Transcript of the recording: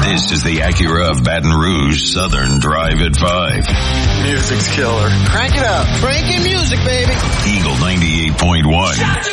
This is the Acura of Baton Rouge Southern Drive at 5. Music's killer. Crank it up. Cranking music, baby. Eagle 98.1.